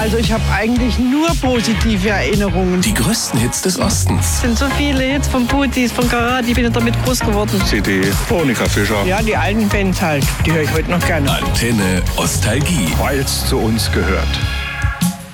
Also ich habe eigentlich nur positive Erinnerungen. Die größten Hits des Ostens. Es sind so viele Hits von Putis, von Karat, ich bin ja damit groß geworden. CD, Monika Fischer. Ja, die alten Bands halt, die höre ich heute noch gerne. Antenne Ostalgie. Weil es zu uns gehört.